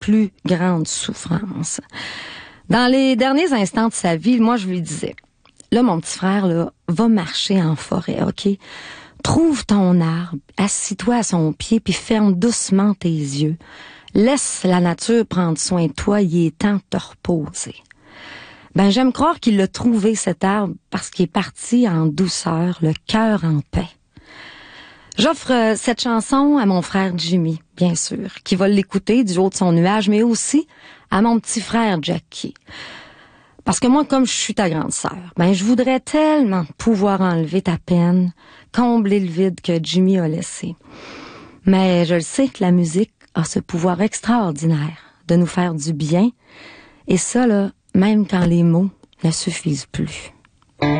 plus grande souffrance. Dans les derniers instants de sa vie, moi, je lui disais, là, mon petit frère, là, va marcher en forêt, OK? Trouve ton arbre, assis-toi à son pied, puis ferme doucement tes yeux. Laisse la nature prendre soin de toi, il est temps de te reposer. Ben, j'aime croire qu'il l'a trouvé, cet arbre, parce qu'il est parti en douceur, le cœur en paix. J'offre cette chanson à mon frère Jimmy, bien sûr, qui va l'écouter du haut de son nuage, mais aussi à mon petit frère Jackie. Parce que moi, comme je suis ta grande sœur, ben, je voudrais tellement pouvoir enlever ta peine, combler le vide que Jimmy a laissé. Mais je le sais que la musique a ce pouvoir extraordinaire de nous faire du bien, et ça, là, même quand les mots ne suffisent plus.